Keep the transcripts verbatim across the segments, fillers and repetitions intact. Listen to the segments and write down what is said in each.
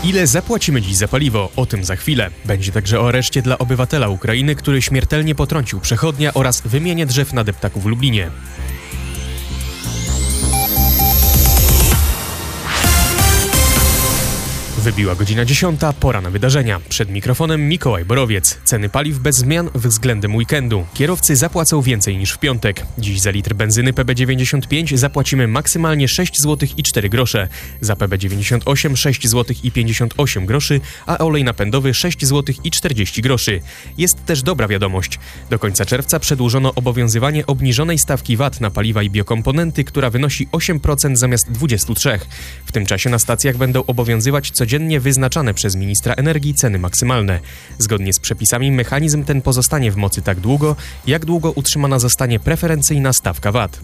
Ile zapłacimy dziś za paliwo? O tym za chwilę. Będzie także o areszcie dla obywatela Ukrainy, który śmiertelnie potrącił przechodnia oraz wymianie drzew na deptaku w Lublinie. Wybiła godzina dziesiąta, pora na wydarzenia. Przed mikrofonem Mikołaj Borowiec. Ceny paliw bez zmian względem weekendu. Kierowcy zapłacą więcej niż w piątek. Dziś za litr benzyny P B dziewięćdziesiąt pięć zapłacimy maksymalnie sześć złotych i cztery grosze. Za P B dziewięćdziesiąt osiem sześć złotych i pięćdziesiąt osiem groszy, a olej napędowy sześć złotych i czterdzieści groszy. Jest też dobra wiadomość. Do końca czerwca przedłużono obowiązywanie obniżonej stawki V A T na paliwa i biokomponenty, która wynosi osiem procent zamiast dwadzieścia trzy procent. W tym czasie na stacjach będą obowiązywać codziennie Dziennie wyznaczane przez ministra energii ceny maksymalne. Zgodnie z przepisami mechanizm ten pozostanie w mocy tak długo, jak długo utrzymana zostanie preferencyjna stawka V A T.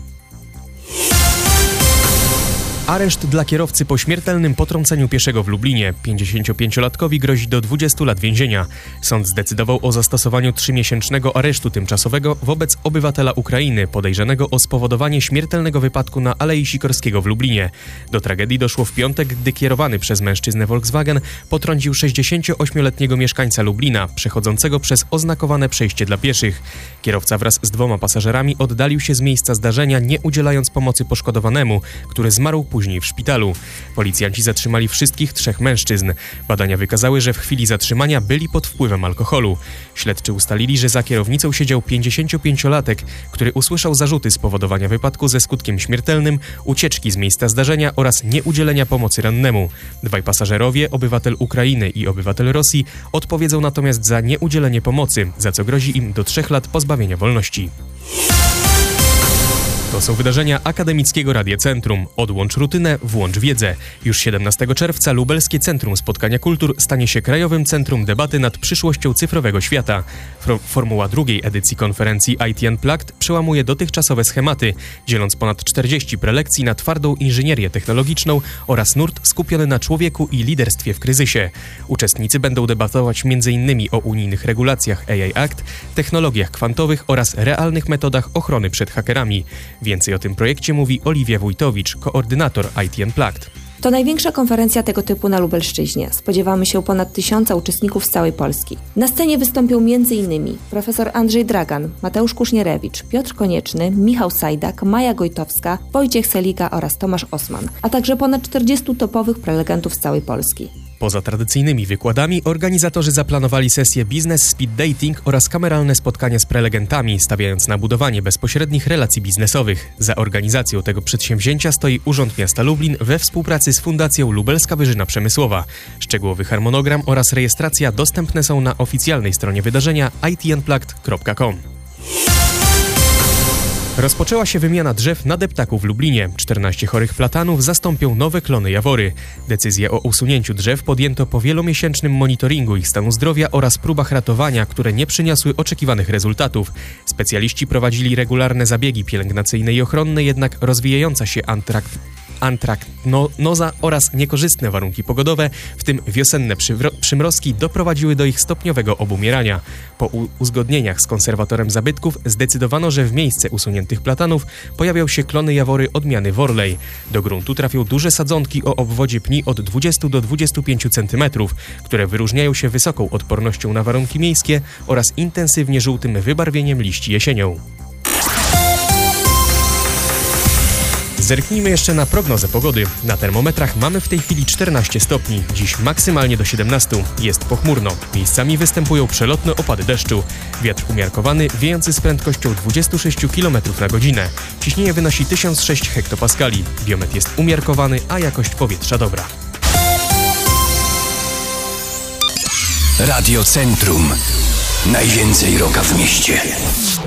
Areszt dla kierowcy po śmiertelnym potrąceniu pieszego w Lublinie. pięćdziesięciopięciolatkowi grozi do dwudziestu lat więzienia. Sąd zdecydował o zastosowaniu trzymiesięcznego aresztu tymczasowego wobec obywatela Ukrainy podejrzanego o spowodowanie śmiertelnego wypadku na Alei Sikorskiego w Lublinie. Do tragedii doszło w piątek, gdy kierowany przez mężczyznę Volkswagen potrącił sześćdziesięcioośmioletniego mieszkańca Lublina, przechodzącego przez oznakowane przejście dla pieszych. Kierowca wraz z dwoma pasażerami oddalił się z miejsca zdarzenia, nie udzielając pomocy poszkodowanemu, który zmarł później w szpitalu. Policjanci zatrzymali wszystkich trzech mężczyzn. Badania wykazały, że w chwili zatrzymania byli pod wpływem alkoholu. Śledczy ustalili, że za kierownicą siedział pięćdziesięciopięciolatek, który usłyszał zarzuty spowodowania wypadku ze skutkiem śmiertelnym, ucieczki z miejsca zdarzenia oraz nieudzielenia pomocy rannemu. Dwaj pasażerowie, obywatel Ukrainy i obywatel Rosji, odpowiedzą natomiast za nieudzielenie pomocy, za co grozi im do trzech lat pozbawienia wolności. To są wydarzenia Akademickiego Radia Centrum. Odłącz rutynę, włącz wiedzę. Już siedemnastego czerwca Lubelskie Centrum Spotkania Kultur stanie się krajowym centrum debaty nad przyszłością cyfrowego świata. Formuła drugiej edycji konferencji I T Unplugged przełamuje dotychczasowe schematy, dzieląc ponad czterdzieści prelekcji na twardą inżynierię technologiczną oraz nurt skupiony na człowieku i liderstwie w kryzysie. Uczestnicy będą debatować między innymi o unijnych regulacjach A I Act, technologiach kwantowych oraz realnych metodach ochrony przed hakerami. Więcej o tym projekcie mówi Oliwia Wójtowicz, koordynator I T Unplugged. To największa konferencja tego typu na Lubelszczyźnie. Spodziewamy się ponad tysiąca uczestników z całej Polski. Na scenie wystąpią m.in. profesor Andrzej Dragan, Mateusz Kusznierewicz, Piotr Konieczny, Michał Sajdak, Maja Gojtowska, Wojciech Selika oraz Tomasz Osman, a także ponad czterdziestu topowych prelegentów z całej Polski. Poza tradycyjnymi wykładami organizatorzy zaplanowali sesję Business Speed Dating oraz kameralne spotkania z prelegentami, stawiając na budowanie bezpośrednich relacji biznesowych. Za organizacją tego przedsięwzięcia stoi Urząd Miasta Lublin we współpracy z Fundacją Lubelska Wyżyna Przemysłowa. Szczegółowy harmonogram oraz rejestracja dostępne są na oficjalnej stronie wydarzenia i t unplugged kropka com. Rozpoczęła się wymiana drzew na deptaku w Lublinie. czternaście chorych platanów zastąpią nowe klony jawory. Decyzję o usunięciu drzew podjęto po wielomiesięcznym monitoringu ich stanu zdrowia oraz próbach ratowania, które nie przyniosły oczekiwanych rezultatów. Specjaliści prowadzili regularne zabiegi pielęgnacyjne i ochronne, jednak rozwijająca się antrakt antraknoza oraz niekorzystne warunki pogodowe, w tym wiosenne przymrozki, doprowadziły do ich stopniowego obumierania. Po uzgodnieniach z konserwatorem zabytków zdecydowano, że w miejsce usuniętych platanów pojawią się klony jawory odmiany Worley. Do gruntu trafią duże sadzonki o obwodzie pni od dwudziestu do dwudziestu pięciu centymetrów, które wyróżniają się wysoką odpornością na warunki miejskie oraz intensywnie żółtym wybarwieniem liści jesienią. Zerknijmy jeszcze na prognozę pogody. Na termometrach mamy w tej chwili czternaście stopni, dziś maksymalnie do siedemnastu. Jest pochmurno. Miejscami występują przelotne opady deszczu. Wiatr umiarkowany, wiejący z prędkością dwadzieścia sześć kilometrów na godzinę. Ciśnienie wynosi tysiąc sześć hektopaskali. Biometr jest umiarkowany, a jakość powietrza dobra. Radio Centrum. Najwięcej rocka w mieście.